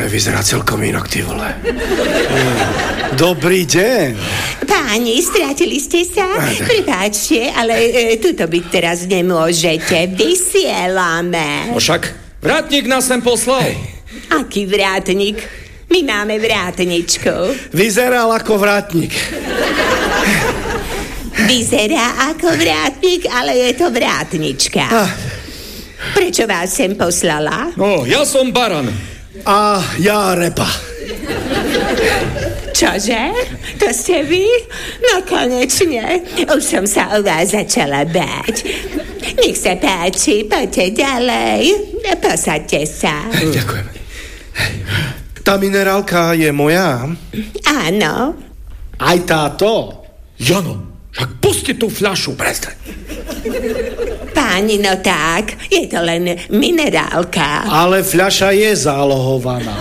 vyzerá celkom inak, ty vole. Dobrý deň. Páni, strátili ste sa? Prepáčte, ale tuto byť teraz nemôžete. Vysielame. Však vrátnik nás sem poslal. Aký vrátnik? My máme vrátničku. Vyzeral ako vrátnik. Vyzerá ako vrátnik, ale je to vrátnička. Prečo vás sem poslala? No, ja som baran. A ja repa. Čože? To ste vy? No konečne. Už som sa o vás začala báť. Nech sa páči, poďte ďalej. Posaďte sa. Ďakujem. Tá minerálka je moja? Áno. Aj táto? Jano, však pusti tú fľašu, prestaň. Páni, no tak, je to len minerálka. Ale fľaša je zálohovaná.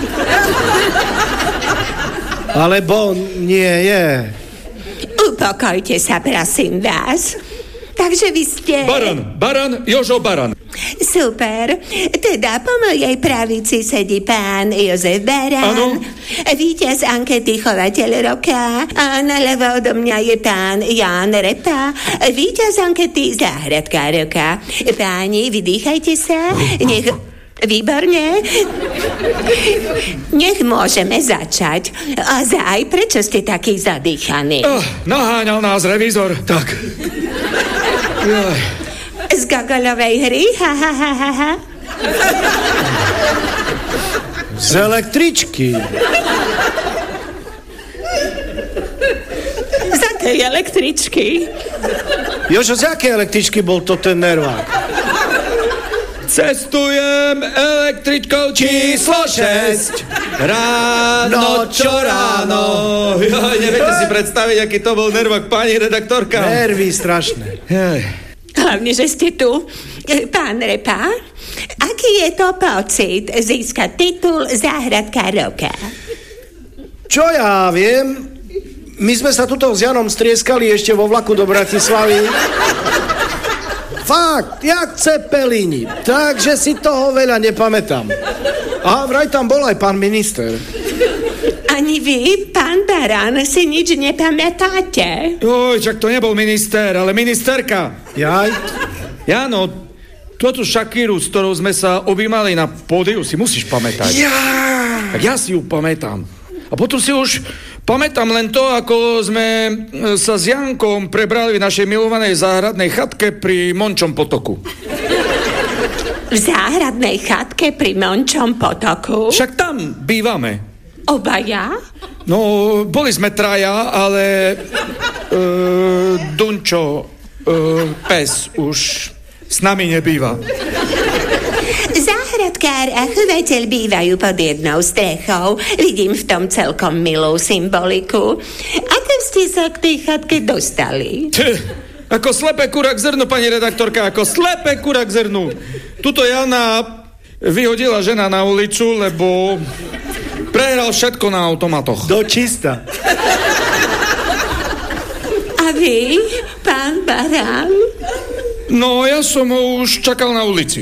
Alebo nie je. Upokojte sa, prosím vás. Takže vy ste... Baran, Jožo Baran. Super. Teda po mojej pravici sedí pán Jozef Baran. Áno. Víťaz ankety Chovateľ roka. A naľavo odo mňa je pán Jan Repa. Víťaz ankety Záhradka roka. Páni, vydýchajte sa. Nech... Výborne. Nech môžeme začať. A zaj, prečo ste taký zadýchaný? Naháňal nás revízor. Tak. Z gogolovej hry? Ha, ha, ha, ha, ha. Z električky. Z akej električky? Jožo, z akej električky bol to ten nervák? Cestujem električkou číslo 6. Ráno, čo ráno. Neviete si predstaviť, aký to bol nervák, pani redaktorka? Nervy strašné. Hlavne, že ste tu. Pán Repa, aký je to pocit získať titul Záhradka roka? Čo ja viem? My sme sa tuto s Janom strieskali ešte vo vlaku do Bratislavy. Fakt, jak Cepelini. Takže si toho veľa nepamätám. A vraj tam bol aj pán minister. Ani vy, pán Baran, si nič nepamätáte? Čak to nebol minister, ale ministerka. Jaj? Jano, túto Šakíru, s ktorou sme sa objímali na pódiu, si musíš pamätať. Tak ja si ju pamätám. A potom si už pamätám len to, ako sme sa s Jankom prebrali v našej milovanej záhradnej chatke pri Mončom potoku. V záhradnej chatke pri Mončom potoku? Však tam bývame. Obaja? No, boli sme traja, ale Dunčo, pes, už s nami nebýva. Záhradkár a chovateľ bývajú pod jednou strechou. Vidím v tom celkom milú symboliku. Ako ste sa k tej chatke dostali? Ako slepé kura k zrnu, pani redaktorka, ako slepé kura k zrnu. Tuto Jana vyhodila žena na ulicu, lebo prehral všetko na automatoch. Do čista. A vy, pán Baran? No, ja som ho už čakal na ulici.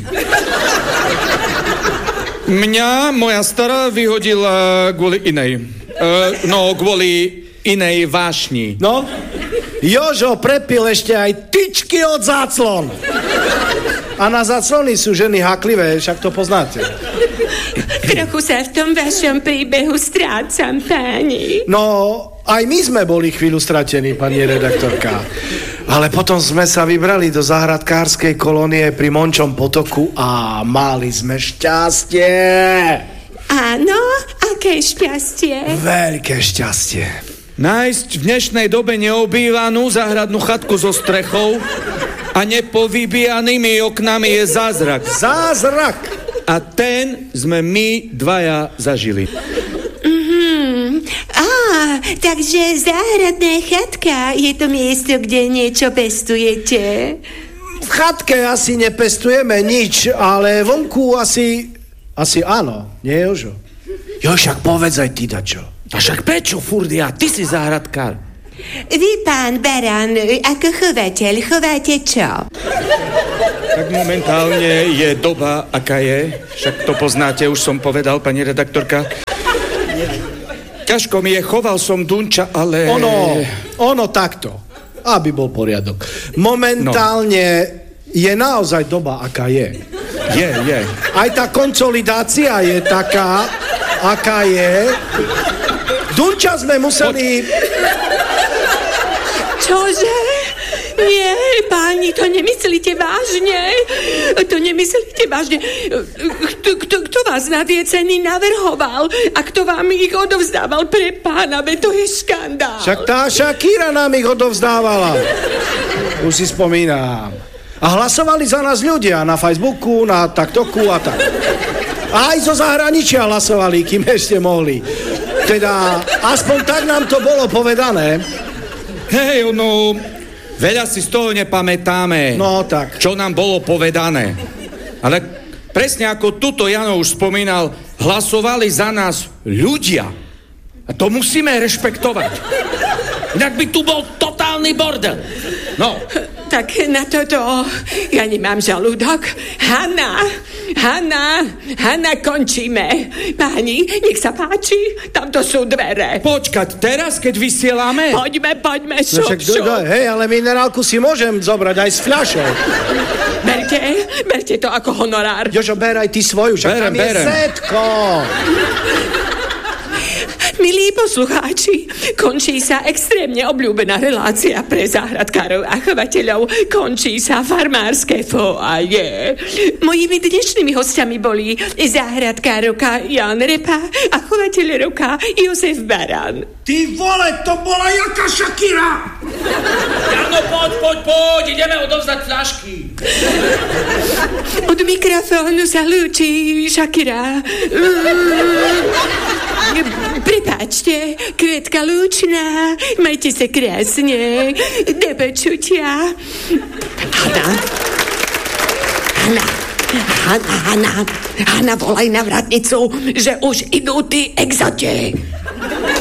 Mňa moja stará vyhodila kvôli inej. Kvôli inej vášni. No, Jožo prepil ešte aj tyčky od záclon. A na záclony sú ženy haklivé, však to poznáte. Trochu sa v tom vašom príbehu strácam, páni. No, aj my sme boli chvíľu stratení, pani redaktorka. Ale potom sme sa vybrali do záhradkárskej kolónie pri Mončom potoku a mali sme šťastie. Áno, aké šťastie? Veľké šťastie. Nájsť v dnešnej dobe neobývanú záhradnú chatku so strechou a nepovybijanými oknami je zázrak. Zázrak! A ten sme my dvaja zažili. Takže záhradná chatka je to miesto, kde niečo pestujete. V chatke asi nepestujeme nič, ale vonku asi áno, nie Jožo? Jo, však povedz aj ty dačo. A však prečo, Furdia, ty si záhradkár. Vy, pán Baran, ako chovateľ, chováte čo? Tak momentálne je doba, aká je. Však to poznáte, už som povedal, pani redaktorka. Ťažko mi je, choval som Dunča, ale... Ono takto, aby bol poriadok. Momentálne je naozaj doba, aká je. Je. Aj tá konsolidácia je taká, aká je. Dunča sme museli... Čože? Nie, páni, to nemyslíte vážne. Kto vás na tie ceny navrhoval? A kto vám ich odovzdával? Pre pána, veď to je škandál. Však tá Shakira nám ich odovzdávala. Už si spomínam. A hlasovali za nás ľudia na Facebooku, na TikToku a tak. A aj zo zahraničia hlasovali, kým ešte mohli. Teda, aspoň tak nám to bolo povedané. Hej, veľa si z toho nepamätáme. No tak. Čo nám bolo povedané. Ale presne ako tuto Jano už spomínal, hlasovali za nás ľudia. A to musíme rešpektovať. Inak by tu bol totálny bordel. No. Tak na toto ja nemám žalúdok. Hanna, končíme. Páni, nech sa páči, tamto sú dvere. Počkať, teraz, keď vysielame? Poďme, šup. Hej, ale minerálku si môžem zobrať aj s fľašou. Berte to ako honorár. Jožo, ber aj ty svoju, však tam je setko. Milí poslucháči, končí sa extrémne obľúbená relácia pre záhradkárov a chovateľov. Končí sa farmárske foaje. Mojimi dnešnými hostiami boli záhradkárovka Jan Repa a chovateľovka Jozef Baran. Ty vole, to bola jaká Shakira! Jano, poď, ideme odovzdať fľašky. Od mikrofónu sa lúči Shakira. Prepáčte, Kvetka Lúčná, majte sa krásne, do počutia. Hanna, volaj na vratnicu, že už idú tí exote.